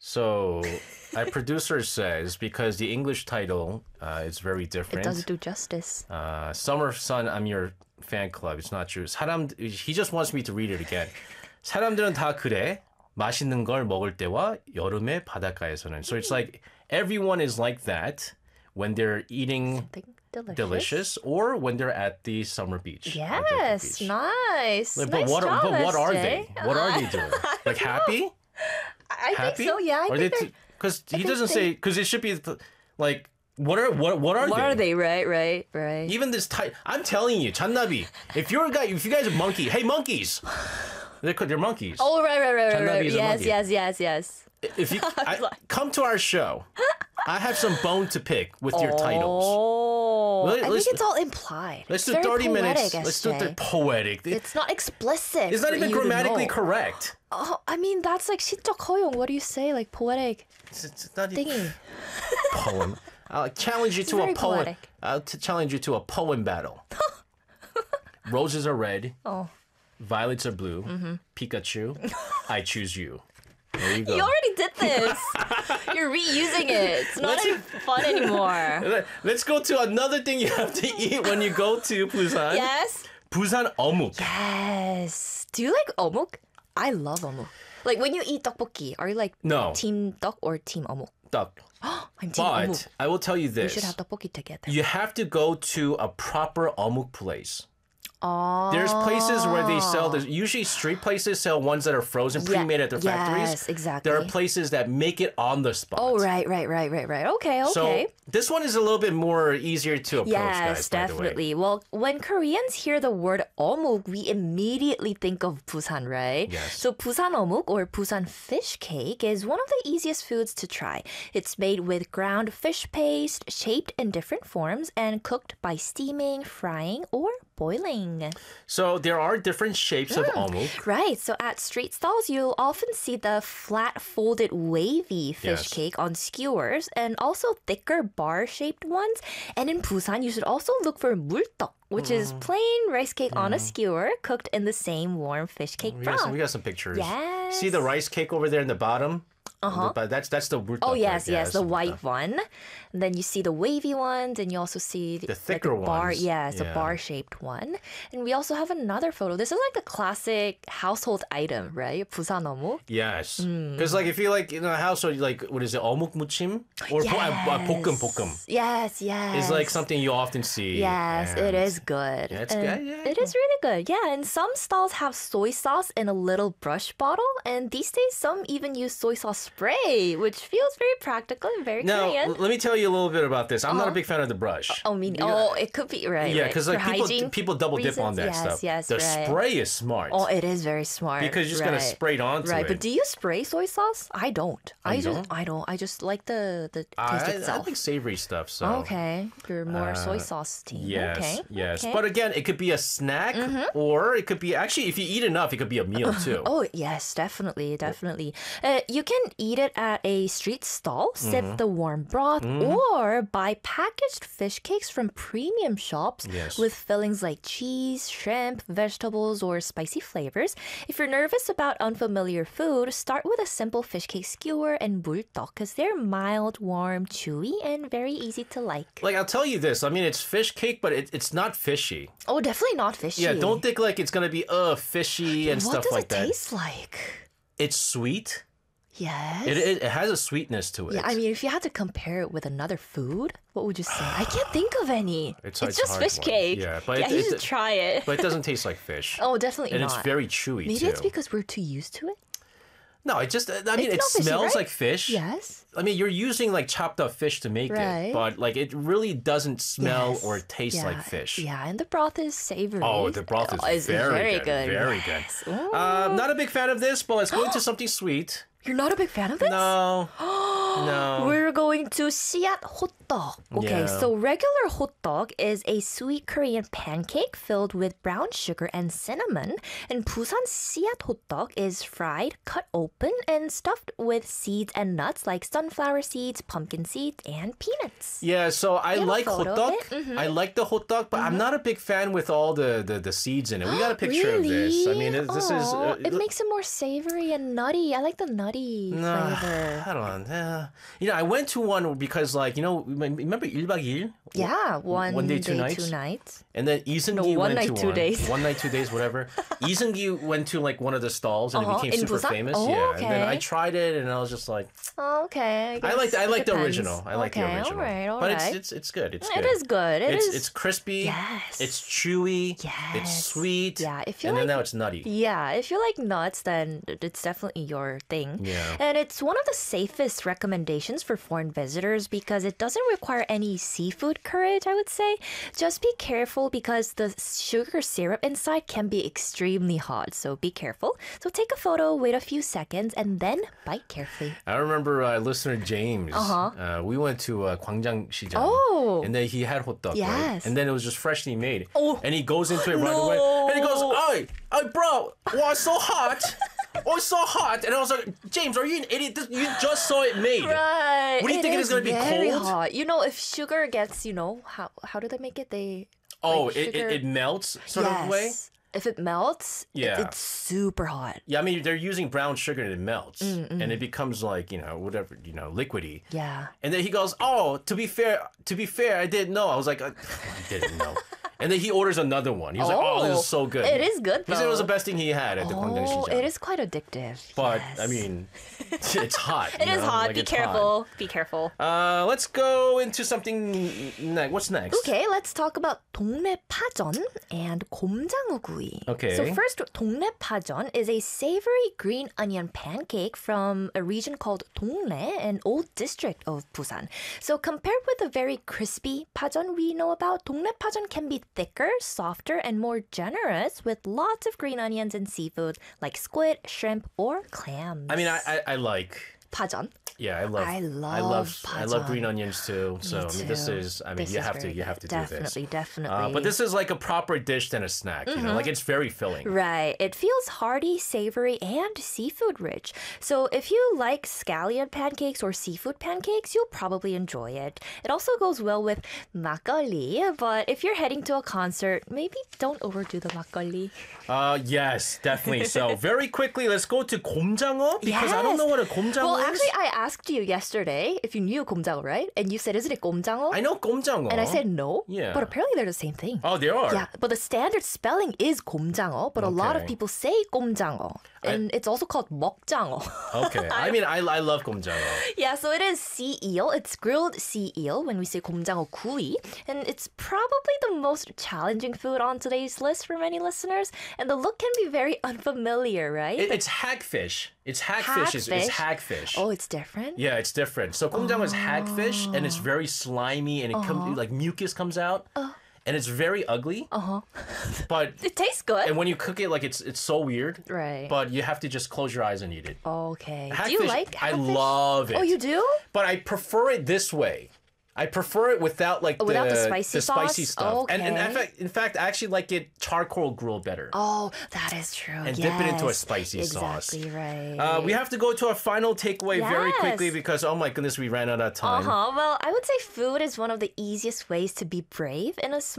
So, our producer says because the English title is very It different. doesn't do justice. Summer Sun, I'm your fan club. It's not true. He just wants me to read it again. 사람들은 다 그래. 맛있는 걸 먹을 때와 여름의 바닷가에서는. So it's like everyone is like that when they're eating Something delicious. delicious or when they're at the summer beach. Yes, nice. But nice what, job, but what are SJ. they? What are they doing? Like happy? I Happy? think so. Yeah, I think they're. Because he think doesn't say because it should be like what are What they? are they? Right. Even this tight. I'm telling you, Channabi. If you guys are monkey, hey monkeys, they're monkeys. Oh, right. Channabi is a Yes, monkey. yes. If you come to our show, I have some bone to pick with your titles. Oh, I Let's- think it's all implied. Let's It's do very 30 minutes. poetic, Let's do the SJ. poetic. It's not explicit. It's not for even you to grammatically know. correct. Oh, I mean, that's like 시적 허용. What do you say? Like poetic It's not even thingy. poem. I'll challenge you It's to a very poem. poetic. I'll challenge you to a poem battle. Roses are red. Oh. Violets are blue. Pikachu, I choose you. There you go. You already did this. You're reusing it. It's not any fun anymore. Let's go to another thing you have to eat when you go to Busan. Yes. Busan 어묵. Yes. Do you like 어묵? I love 어묵. Like when you eat tteokbokki, are you like No. team 떡 or team 어묵? Duck. I'm team But 어묵. I will tell you We this. should have tteokbokki together. You have to go to a proper 어묵 place. Oh. There's places where they sell, there's usually street places sell ones that are frozen, pre-made at their factories. Yes, exactly. There are places that make it on the spot. Oh, right. Okay. So this one is a little bit more easier to approach, Yes, guys, by the way. definitely. Well, when Koreans hear the word 어묵, we immediately think of Busan, right? Yes. So Busan 어묵 or Busan fish cake is one of the easiest foods to try. It's made with ground fish paste, shaped in different forms, and cooked by steaming, frying, or boiling. So there are different shapes of 어묵. Right. So at street stalls, you'll often see the flat, folded, wavy fish Yes. cake on skewers and also thicker bar-shaped ones. And in Busan, you should also look for 물떡, which is plain rice cake on a skewer cooked in the same warm fish cake We broth. got some pictures. Yes. See the rice cake over there in the bottom? But that's the 물떡. Oh, right? yes, Yeah, yes, that's the 물떡. white one. And then you see the wavy ones, and you also see The thicker like a bar. ones. Yes, Yeah. a bar-shaped one. And we also have another photo. This is like the classic household item, right? 부산 어묵. Yes. Hmm. Because like if you like in a household, like what is it, 어묵 무침? Or 볶음. Yes. It's like something you often see. Yes, and it is good. Yeah, it's And good, yeah. It is really good. Yeah, and some stalls have soy sauce in a little brush bottle, and these days some even use soy sauce spray, which feels very practical and very Now, Korean. let me tell you a little bit about this. I'm not a big fan of the brush. It could be right. Yeah, right. because like For hygiene people double dip on that reasons, stuff. Yes, The right. spray is smart. Oh, it is very smart. Because you're just gonna spray it onto right. it. But do you spray soy sauce? I don't. you don't? I don't. I just like the taste I itself. like savory stuff. So Okay, you're more soy sauce team. Yes, Okay. yes. okay. But again, it could be a snack, or it could be actually if you eat enough, it could be a meal too. Oh, yes, definitely. You can eat it at a street stall, sip Mm-hmm. the warm broth, or buy packaged fish cakes from premium shops Yes. with fillings like cheese, shrimp, vegetables, or spicy flavors. If you're nervous about unfamiliar food, start with a simple fish cake skewer and 물떡 because they're mild, warm, chewy, and very easy to like. Like I'll tell you this, I mean it's fish cake, but it's not fishy. Oh, definitely not fishy. Yeah, don't think like it's gonna be fishy and What stuff does like it that. taste like? It's sweet. Yes. It has a sweetness to it. Yeah, I mean, if you had to compare it with another food, what would you say? I can't think of any. It's just hard fish one. cake. Yeah, but you should try it. but it doesn't taste like fish. Oh, definitely and not. it's very chewy Maybe too. it's because we're too used to it. No, it just I mean It's it not fishy, smells right? like fish. Yes. I mean you're using like chopped up fish to make Right. it, but like it really doesn't smell Yes. or taste like fish. Yeah, and the broth is savory. Oh, the broth is very good. Very Yes. good. Not a big fan of this, but let's go into something sweet. You're not a big fan of this? No. No. We're going to siat hotdog. Okay, Yeah. so regular hotdog is a sweet Korean pancake filled with brown sugar and cinnamon. And Busan siat hotdog is fried, cut open, and stuffed with seeds and nuts like sunflower seeds, pumpkin seeds, and peanuts. Yeah, so I have a like hot photo of dog. it? I like the hot dog, but I'm not a big fan with all the seeds in it. We got a picture of this. I mean, this is. Aw, it makes it more savory and nutty. I like the nutty flavor. I don't know. You know, I went to one because, like, you know, remember 1박 2일? Yeah, one day, day, 2 nights? 2 nights. And then Iseungi No, one went night, to 2 one. days. 1 night, 2 days, whatever. Iseungi went to like one of the stalls and it became In super Busan? famous. Oh, yeah, and then I okay. tried it and I was just like, Oh, okay. I like guess it the depends. original. I like the Okay, original. All but right. it's good. It's It good. is good. It's crispy. Yes. It's chewy. It's Yes. sweet. Yeah, if you and then like- now it's nutty. Yeah, if you like nuts, then it's definitely your thing. Yeah. And it's one of the safest recommendations for foreign visitors because it doesn't require any seafood courage, I would say. Just be careful because the sugar syrup inside can be extremely hot, so be careful. So take a photo, wait a few seconds, and then bite carefully. I remember listener James. We went to Gwangjang-시장. Oh. And then he had hot dog, right? Yes. And then it was just freshly made. Oh. And he goes into it right No. away. And he goes, "Hey, bro, why it's so hot? Oh, it's so hot." And I was like, "James, are you an idiot? You just saw it made." Right. What do you think it is is gonna be very cold? hot. You know, if sugar gets, how do they make it? Oh, like sugar- it melts sort of way? If it melts, Yeah. it's super hot. Yeah, I mean, they're using brown sugar and it melts. And it becomes like, whatever, liquidy. Yeah. And then he goes, "Oh, to be fair, I didn't know." I was like, "I didn't know." And then he orders another one. He's like, "Oh, this is so good." It is good, He said it was the though. best thing he had at the Oh, Gwangjang-시장. it is quite addictive. But yes. I mean, it's hot. it is hot. Be It's hot. careful. Be careful. Let's go into something next. What's next? Okay, let's talk about 동네 파전 and 곰장어구이. Okay. So first, 동네 파전 is a savory green onion pancake from a region called 동래, an old district of Busan. So compared with the very crispy 파전 we know about, 동네 파전 can be thicker, softer, and more generous with lots of green onions and seafood like squid, shrimp, or clams. I mean, I like. 파전. Yeah, I love. I I love green 파전. onions too. So I mean, this too. is. I mean, This you is have to. very You have to good. do this. Definitely, definitely. But this is like a proper dish than a snack. Like it's very filling. Right. It feels hearty, savory, and seafood rich. So if you like scallion pancakes or seafood pancakes, you'll probably enjoy it. It also goes well with 막걸리, but if you're heading to a concert, maybe don't overdo the 막걸리. Yes, definitely. So very quickly, let's go to 곰장어 because I don't Yes. know what a 곰장어 Well, is. actually, I asked you yesterday if you knew 곰장어, right? And you said, isn't it 곰장어? I know 곰장어. And I said no. Yeah. But apparently they're the same thing. Oh, they are. Yeah, but the standard spelling is 곰장어, but a lot of Okay. people say 곰장어. And it's also called 먹장어. Okay. I mean, I love 곰장어. Yeah, so it is sea eel. It's grilled sea eel when we say 곰장어 구이. And it's probably the most challenging food on today's list for many listeners. And the look can be very unfamiliar, right? It's hagfish. It's hagfish. It's hagfish. Oh, it's different? Yeah, it's different. So 곰장어 is hagfish, and it's very slimy, and it comes like mucus comes out, and it's very ugly. But It tastes good. and when you cook it, like it's so weird. Right. But you have to just close your eyes and eat it. Okay. Hagfish, Do you like I hagfish? love it. Oh, you do? But I prefer it this way. I prefer it without like Without the spicy spicy sauce? stuff. And Okay. in fact, I actually like it charcoal grilled better. Oh, that is true. And dip it into a Yes, spicy sauce. Exactly right. We have to go to our final takeaway very quickly Yes. because oh my goodness, we ran out of time. Well, I would say food is one of the easiest ways to be brave in a